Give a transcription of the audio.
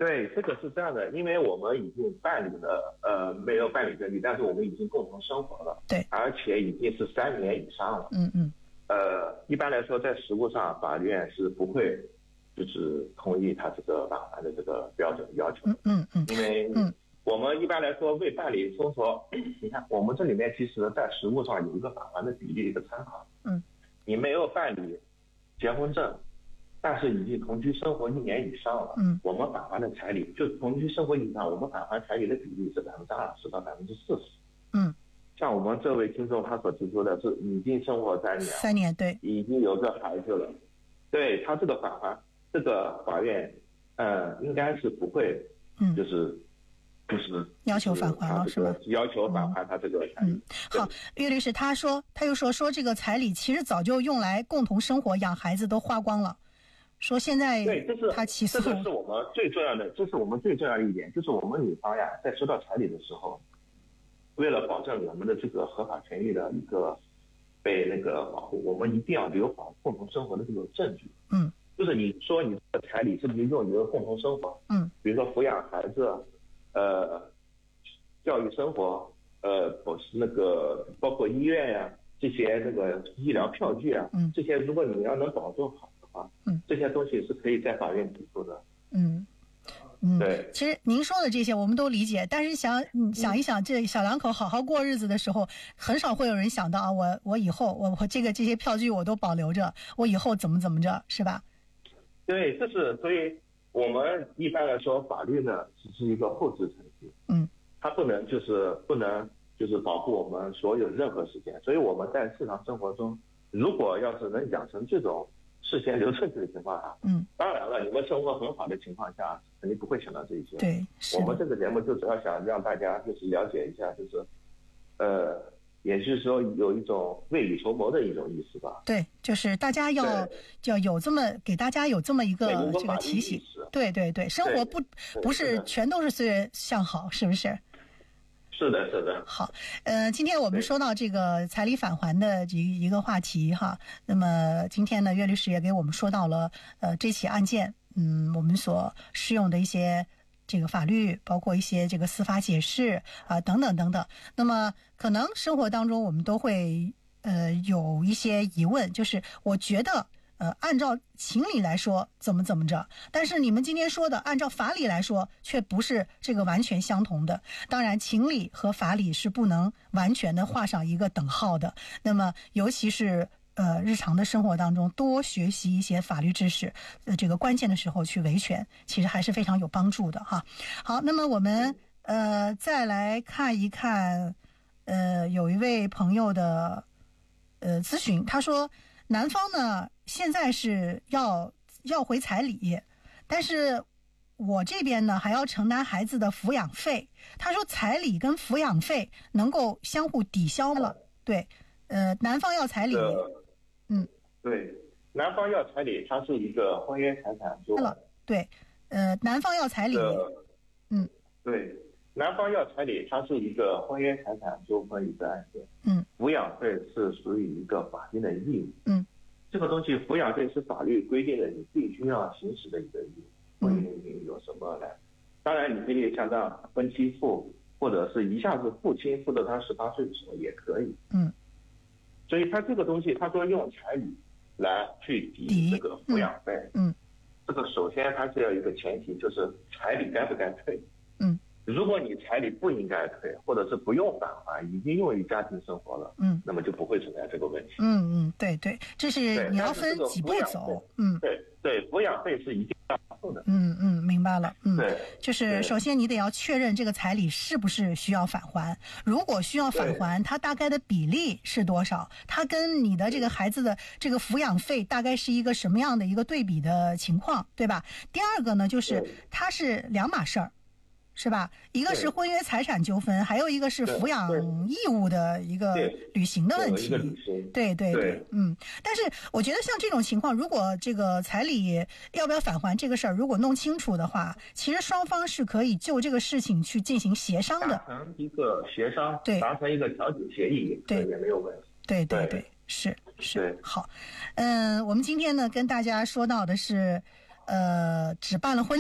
对，这个是这样的，因为我们已经办理了，没有办理登记，但是我们已经共同生活了， 对， 而且已经是3年以上了。一般来说，在实务上，法院是不会就是同意他这个返还的这个标准要求。因为我们一般来说未办理生活，你看我们这里面其实在实务上有一个返还的比例的一个参考。你没有办理结婚证，但是已经同居生活1年以上了，我们返还的彩礼就同居生活以上，我们返还彩礼的比例是20%到40%。像我们这位听众他所提出的是已经生活3年， 对， 已经有个孩子了，对他这个返还，这个法院应该是不会，就是要求返还了，是吧？ 要求返还他这个彩礼。 好，岳律师他又说这个彩礼其实早就用来共同生活养孩子都花光了，说现在对， 他起诉， 这个是我们最重要的，这是我们最重要的一点，就是我们女方呀在收到彩礼的时候，为了保证我们的这个合法权益的一个被那个保护，我们一定要留好共同生活的这个证据。就是你说你的彩礼是不是用于共同生活？比如说抚养孩子，教育生活，那个包括医院呀，这些那个医疗票据啊，这些如果你要能保证好的话，这些东西是可以在法院提出的。对， 其实您说的这些我们都理解，但是想一想，这小两口好好过日子的时候，很少会有人想到啊，我以后我这些票据我都保留着，我以后怎么着，是吧？ 对，所以我们一般来说，法律呢只是一个后置程序，它不能保护我们所有任何事件，所以我们在日常生活中，如果要是能养成这种事先留证据的情况下，当然了，你们生活很好的情况下，肯定不会想到这些。 对， 我们这个节目就主要想让大家就是了解一下，就是也就是说有一种未雨绸缪的一种意思吧。 对，就是大家要有这么给大家有这么一个这个提醒。对，生活不是全都是岁月向好，是不是？ 是的。 好，今天我们说到这个彩礼返还的一个话题哈，那么今天呢，岳律师也给我们说到了这起案件，我们所适用的一些这个法律，包括一些这个司法解释啊等等。那么可能生活当中我们都会有一些疑问，就是我觉得按照情理来说怎么着，但是你们今天说的按照法理来说却不是这个完全相同的。当然情理和法理是不能完全的画上一个等号的，那么尤其是日常的生活当中多学习一些法律知识，这个关键的时候去维权，其实还是非常有帮助的哈。好，那么我们再来看一看有一位朋友的咨询，他说男方呢现在是要回彩礼，但是我这边呢还要承担孩子的抚养费。他说彩礼跟抚养费能够相互抵消了。对，男方要彩礼， 对，男方要彩礼，它是一个婚约财产纠纷。 对，男方要彩礼， 对，男方要彩礼，它是一个婚约财产纠纷一个案件。抚养费是属于一个法定的义务。这个东西抚养费是法律规定的，你必须要行使的一个义务。你有什么来？当然，你可以像这样分期付，或者是一下子付清，付到他18岁的时候也可以。所以他这个东西，他说用彩礼来去抵这个抚养费。这个首先它是要有一个前提，就是彩礼该不该退。如果你彩礼不应该退，或者是不用返还，已经用于家庭生活了，那么就不会存在这个问题。 对，这是你要分几步走。 对，抚养费是一定要付的。 明白了。 对， 就是首先你得要确认这个彩礼是不是需要返还，如果需要返还，它大概的比例是多少？它跟你的这个孩子的这个抚养费大概是一个什么样的一个对比的情况，对吧？第二个呢，就是它是两码事儿。是吧？一个是婚约财产纠纷，还有一个是抚养义务的一个履行的问题。对，但是我觉得像这种情况，如果这个彩礼要不要返还这个事儿，如果弄清楚的话，其实双方是可以就这个事情去进行协商的， 达成一个协商，达成一个调解协议，也没有问题。 对，是好。我们今天呢跟大家说到的是，只办了婚